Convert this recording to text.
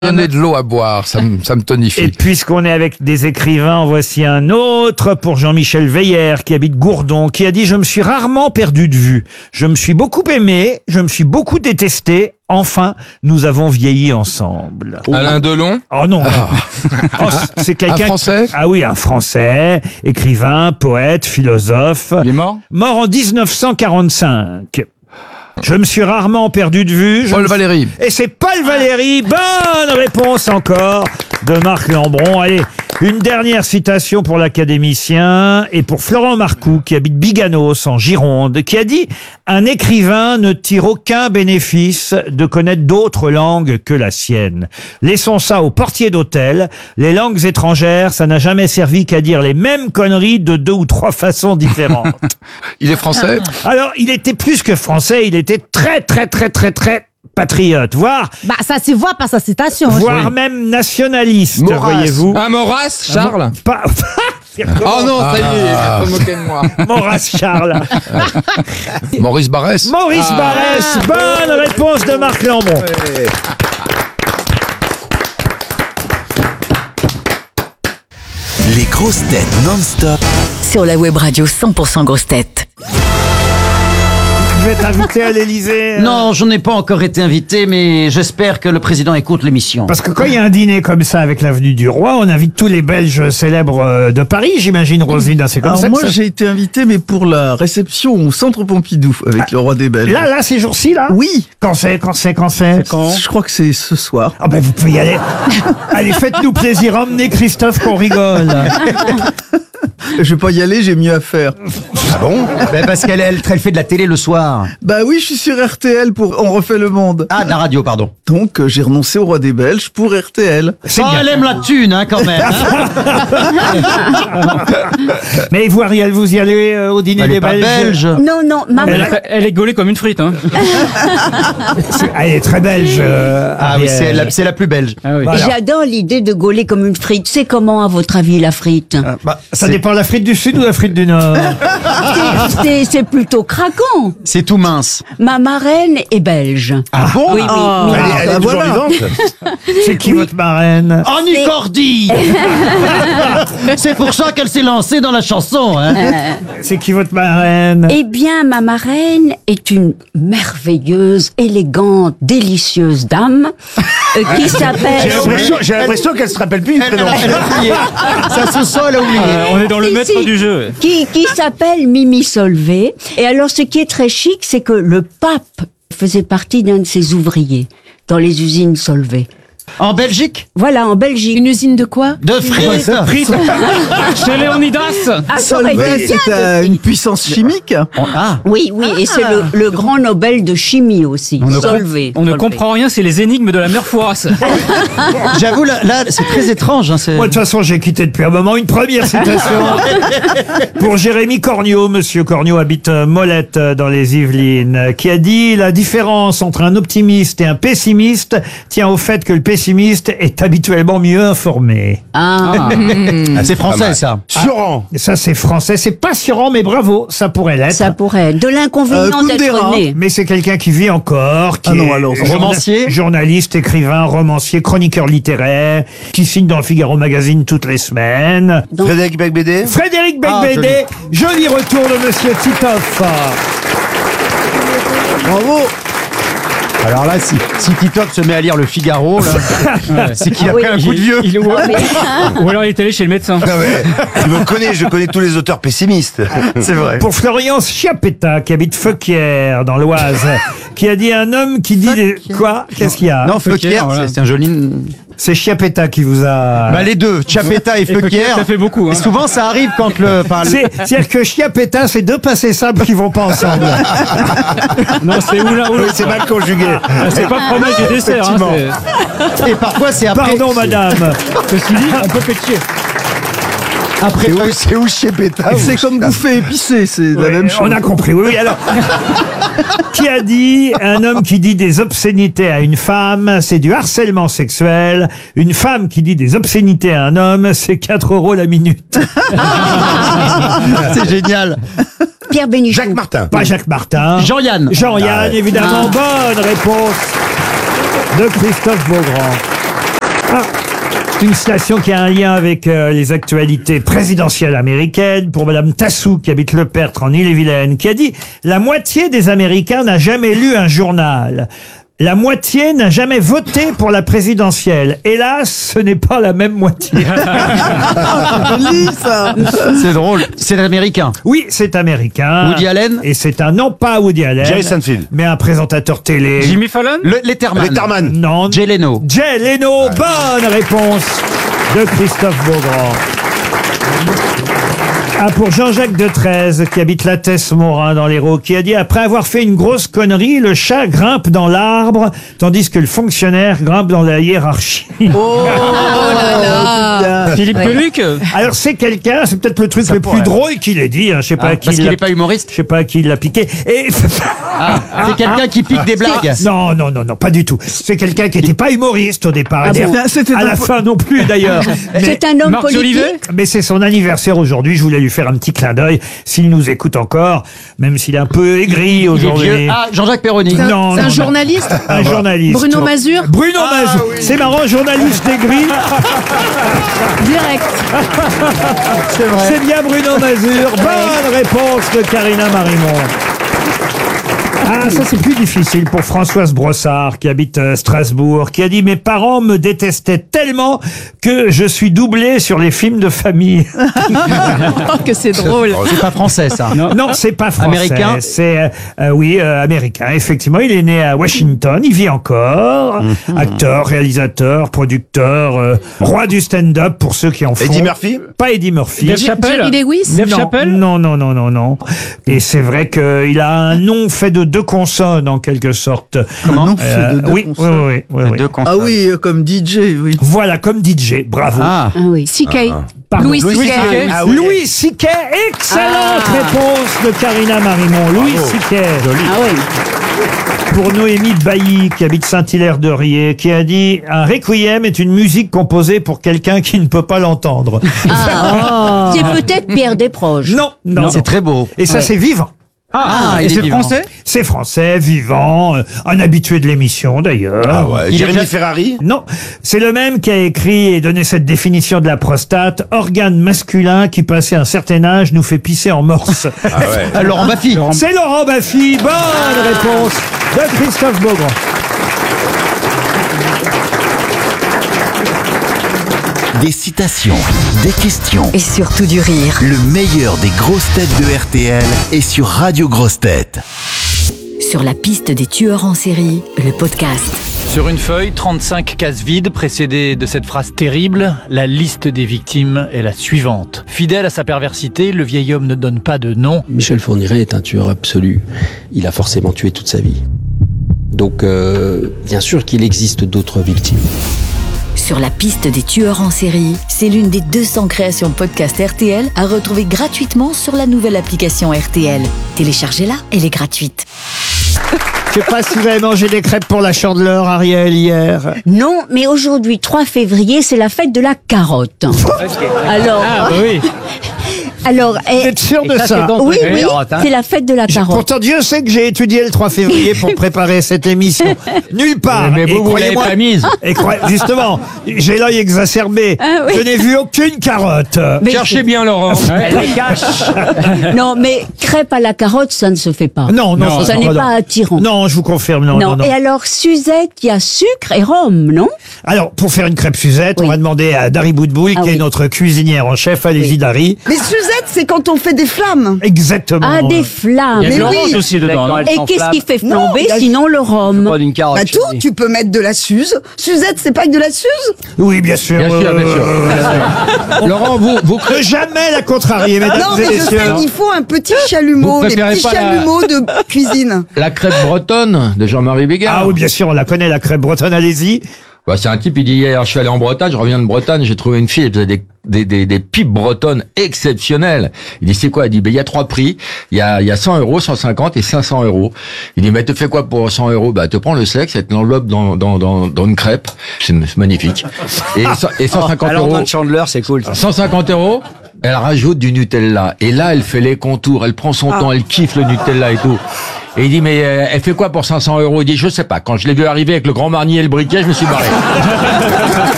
Donner de l'eau à boire, ça me tonifie. Et puisqu'on est avec des écrivains, en voici un autre pour Jean-Michel Veillère, qui habite Gourdon, qui a dit « Je me suis rarement perdu de vue. Je me suis beaucoup aimé, je me suis beaucoup détesté. Enfin, nous avons vieilli ensemble. » Alain Delon? Oh non, non. Oh, c'est quelqu'un... Un Français? Ah oui, un Français, écrivain, poète, philosophe. Il est mort? Mort en 1945. Je me suis rarement perdu de vue. Paul Valéry. Et c'est Paul Valéry. Bonne réponse encore de Marc Lambron. Allez, une dernière citation pour l'académicien et pour Florent Marcoux, qui habite Biganos en Gironde, qui a dit « Un écrivain ne tire aucun bénéfice de connaître d'autres langues que la sienne. Laissons ça aux portiers d'hôtel. Les langues étrangères, ça n'a jamais servi qu'à dire les mêmes conneries de 2 ou 3 façons différentes. » Il est français? Alors, il était plus que français, il était très patriote, voire ça se voit par sa citation. même nationaliste, Maurras. Voyez-vous. Un Maurras, Charles? Pas... Oh non, ça y est, il va se moquer de moi. Maurras Charles. Maurice Barrès? Maurice Barrès, bonne réponse de Marc Lambron. Les grosses têtes non-stop. Sur la web radio 100% grosses têtes. Je vais t'inviter à l'Élysée. Non, je n'ai pas encore été invité, mais j'espère que le président écoute l'émission. Parce que quand il y a un dîner comme ça avec l'avenue du Roi, on invite tous les Belges célèbres de Paris, j'imagine, Roselyne. C'est comme Alors ça. moi, j'ai été invité, mais pour la réception au Centre Pompidou avec le roi des Belges. Là, ces jours-ci, là. Oui. Quand c'est Je crois que c'est ce soir. Ah ben vous pouvez y aller. Allez, faites-nous plaisir, emmenez Christophe qu'on rigole. Je vais pas y aller, j'ai mieux à faire. Ah bon? Parce qu'elle fait de la télé le soir. Bah oui, je suis sur RTL pour On refait le monde. Ah, de la radio, pardon. Donc j'ai renoncé au roi des Belges pour RTL. Elle aime la thune, quand même. Mais vous, Ariel, vous y allez au dîner Elle des est pas Belges? belge. Non, maman. Elle est gaulée comme une frite, hein. Elle est très belge. Ah oui, Ariel. c'est la plus belge. Ah oui. Voilà. J'adore l'idée de gauler comme une frite. C'est comment, à votre avis, la frite? Ça dépend de l'Afrique du Sud ou l'Afrique du Nord. C'est plutôt craquant. C'est tout mince. Ma marraine est belge. Ah bon? Oui, oui. Elle est toujours vivante. C'est qui votre marraine? Annie Cordy. C'est pour ça qu'elle s'est lancée dans la chanson, hein. C'est qui votre marraine? Eh bien, ma marraine est une merveilleuse, élégante, délicieuse dame qui s'appelle... J'ai l'impression qu'elle se rappelle plus du prénom. Elle a oublié. Ça se sent, elle a oublié. On est dans le maître Si, du jeu. qui s'appelle Mimi Solvay. Et alors, ce qui est très chic, c'est que le pape faisait partie d'un de ses ouvriers dans les usines Solvay. En Belgique? Voilà, en Belgique. Une usine de quoi? De frites. Chez Léonidas. Ah, ça aurait Solvay, été bien c'est une puissance chimique. Ah. Oui, et c'est le grand Nobel de chimie aussi, Solvay. On ne Solvay. comprend rien, c'est les énigmes de la mère Fouras. J'avoue, là, c'est très étrange. Hein, Moi, de toute façon, j'ai quitté depuis un moment. Une première citation pour Jérémy Corniot. Monsieur Corniot habite Molette dans les Yvelines, qui a dit « La différence entre un optimiste et un pessimiste tient au fait que le pessimiste est habituellement mieux informé. » c'est français, ça. Surant. Et ça, c'est français. C'est pas Sioran, mais bravo, ça pourrait l'être. Ça pourrait. De l'inconvénient d'être Kundera. né. Mais c'est quelqu'un qui vit encore, qui Ah non, est alors, romancier journaliste, écrivain, romancier, chroniqueur littéraire, qui signe dans le Figaro Magazine toutes les semaines. Frédéric Becbédé. Frédéric Ah, Becbédé, joli retour de Monsieur Titoff. Bravo. Alors là, si Titoff se met à lire le Figaro, là, c'est qu'il a pris un coup de vieux. Ou alors il est allé chez le médecin. Ah ouais. Je connais tous les auteurs pessimistes. C'est vrai. Pour Florian Schiapetta, qui habite Feuquières, dans l'Oise, qui a dit un homme qui dit des... Quoi? Qu'est-ce qu'il y a? Non, Feuquière, voilà. c'est un joli... C'est Schiapetta qui vous a... Bah les deux, Chiapetta et Feuquière. Ça fait beaucoup, hein. Et souvent, ça arrive quand le... C'est-à-dire que Schiapetta, c'est deux passés simples qui vont pas ensemble. Non, c'est ou l'un ou Oui, l'autre. c'est mal conjugué. C'est pas fromage du dessert, hein. Et parfois, c'est après... Pardon, madame. Ceci dit, on peut pétier. Après, C'est où chez Pétard? C'est comme bouffer épicé, c'est la Oui, même chose. on a compris, oui, alors. Qui a dit un homme qui dit des obscénités à une femme, c'est du harcèlement sexuel. Une femme qui dit des obscénités à un homme, c'est 4 € la minute. c'est génial. Pierre Bénichou. Jacques Martin. Pas Jacques Martin. Jean-Yann. Jean-Yann, évidemment. Bonne réponse de Christophe Beaugrand. Une citation qui a un lien avec les actualités présidentielles américaines pour Madame Tassou qui habite Le Pertre en Ille-et-Vilaine, qui a dit « La moitié des Américains n'a jamais lu un journal. La moitié n'a jamais voté pour la présidentielle. Hélas, ce n'est pas la même moitié. » Joli, ça. C'est drôle. C'est américain. Oui, c'est américain. Woody Allen. Et c'est un, non pas Woody Allen, Jerry Seinfeld. mais un présentateur télé. Jimmy Fallon. Letterman. Letterman. Non. Jay Leno. Jay Leno, bonne réponse de Christophe Beaugrand. Ah, pour Jean-Jacques de Treize, qui habite la Tesse-Morin dans l'Hérault, qui a dit « Après avoir fait une grosse connerie, le chat grimpe dans l'arbre, tandis que le fonctionnaire grimpe dans la hiérarchie. » Oh là là. Philippe Peluc. Alors c'est quelqu'un, c'est peut-être le truc le plus drôle qu'il ait dit, hein, je sais pas à qui Parce qu'il l'a- n'est pas humoriste. je sais pas à qui il l'a piqué. Et C'est quelqu'un qui pique des blagues. non, non, non, non, pas du tout. C'est quelqu'un qui n'était pas humoriste au départ. Ah Et bon C'était à un la po- fin non plus d'ailleurs. Mais- C'est un homme Marc politique. Jolivet. Mais c'est son anniversaire aujourd'hui, je voulais lui faire un petit clin d'œil, s'il nous écoute encore, même s'il est un peu aigri Il est aujourd'hui. vieux. Ah, Jean-Jacques Perroni. Non, C'est non, un non. journaliste. Un journaliste. Bruno Mazur. Bruno Mazur. C'est marrant, journaliste aigri. Direct. C'est bien Bruno Mazur. Bonne réponse de Karina Marimont. Ah, ça c'est plus difficile pour Françoise Brossard qui habite Strasbourg, qui a dit « Mes parents me détestaient tellement que je suis doublé sur les films de famille. Oh, que c'est drôle. C'est pas français, ça. » Non, c'est pas français. Américain. C'est, oui, américain. Effectivement, il est né à Washington, il vit encore. Acteur, réalisateur, producteur, roi du stand-up pour ceux qui en font. Eddie Murphy. Pas Eddie Murphy. Dave Chappelle. Jerry Lewis. Dave Non, Chappelle. non, non, non, non, non. Et c'est vrai qu'il a un nom fait de deux consonnes, en quelque sorte. Non, c'est de deux oui, oui, consonnes. oui, oui, oui. Deux Ah consonnes. oui, comme DJ, oui. Voilà, comme DJ. Bravo. Ah. Ah oui. CK. Pardon. Louis Louis C.K. C.K. Ah oui. Louis C.K. Excellente réponse de Karina Marimont. Louis C.K. Ah oui. Pour Noémie Bailly, qui habite Saint-Hilaire-de-Riez, qui a dit « Un requiem est une musique composée pour quelqu'un qui ne peut pas l'entendre. Ah. C'est peut-être Pierre Desproges. » Non, non. C'est très beau. Et ça, c'est vivant. Ah, et il est c'est vivant. français. C'est français, vivant, un habitué de l'émission d'ailleurs. Ah ouais. Il est Jérémy déjà- Ferrari. Non, c'est le même qui a écrit et donné cette définition de la prostate, organe masculin qui, passé un certain âge, nous fait pisser en morse. Ah ouais. Laurent Baffy. C'est Laurent Baffy, bonne réponse de Christophe Beaugrand. Des citations, des questions. Et surtout du rire. Le meilleur des grosses têtes de RTL est sur Radio Grosses Têtes. Sur la piste des tueurs en série, le podcast. Sur une feuille, 35 cases vides précédées de cette phrase terrible. La liste des victimes est la suivante. Fidèle à sa perversité, le vieil homme ne donne pas de nom. Michel Fourniret est un tueur absolu. Il a forcément tué toute sa vie. Donc, bien sûr qu'il existe d'autres victimes. Sur la piste des tueurs en série, c'est l'une des 200 créations podcast RTL à retrouver gratuitement sur la nouvelle application RTL. Téléchargez-la, elle est gratuite. Je sais pas si vous avez mangé des crêpes pour la Chandeleur, Ariel, hier. Non, mais aujourd'hui, 3 février, c'est la fête de la carotte. Alors, Ah bah oui. alors, Vous êtes sûr de ça? oui, oui, c'est la fête de la carotte. Pourtant, Dieu sait que j'ai étudié le 3 février pour préparer cette émission. Nulle part. Mais Et vous l'avez croyez-moi- pas mise. Et justement, j'ai l'œil exacerbé. Ah oui. Je n'ai vu aucune carotte. Mais Cherchez bien, Laurent. non, mais crêpe à la carotte, ça ne se fait pas. Non, non, ça non, n'est non. pas attirant. Non, je vous confirme, non, non, non. Et alors, Suzette, il y a sucre et rhum, non? Alors, pour faire une crêpe Suzette, Oui. on va demander à Dari Boudboul, Ah qui est oui. notre cuisinière en chef. Allez-y, Oui. Dari. Mais Suzette, c'est quand on fait des flammes. Exactement. Ah, des flammes. Il y a Mais de oui. l'orange aussi dedans. non Et qu'est-ce qui fait Non, flamber il y a- sinon le rhum? Bah tout, tu peux mettre de la Suze. Suzette, c'est pas que de la Suze. Oui, bien sûr. Bien sûr, bien sûr. Laurent, vous Ne jamais la contrarier, mesdames Non, et mais je messieurs. sais, il faut un petit chalumeau, Vous des préférez petits pas la- chalumeaux de cuisine. La crêpe bretonne de Jean-Marie Bigard. Ah oui, bien sûr, on la connaît, la crêpe bretonne, allez-y. Bah, c'est un type, il dit hier, je suis allé en Bretagne, je reviens de Bretagne, j'ai trouvé une fille, elle faisait des pipes bretonnes exceptionnelles. Il dit, c'est quoi? Il dit, ben, il y a 3 prix. Il y a 100 euros, 150 et 500 euros. Il dit, mais te fais quoi pour 100 euros? Bah, te prends le sexe, et te l'enveloppe dans une crêpe. C'est magnifique. Et 150 euros. Chandler, c'est cool. 150 euros. Elle rajoute du Nutella. Et là, elle fait les contours. Elle prend son temps. Elle kiffe le Nutella et tout. Et il dit, mais elle fait quoi pour 500 euros? Il dit, je sais pas. Quand je l'ai vu arriver avec le grand marnier et le briquet, je me suis barré.